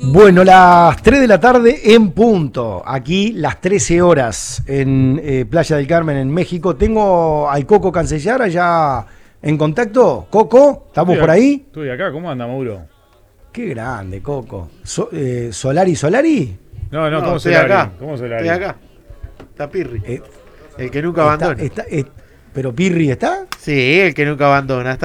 Bueno, las 3 de la tarde en punto. Aquí las 13 horas en Playa del Carmen, en México. Tengo al Coco Cancellar allá en contacto. Coco, ¿estamos por ahí? Estoy acá, ¿cómo anda, Mauro? Qué grande, Coco. ¿Solari? No, ¿cómo estoy Solari? acá. ¿Cómo Solari? Estoy acá. Está Pirri. El que nunca abandona. ¿Pero Pirri está? Sí, el que nunca abandona.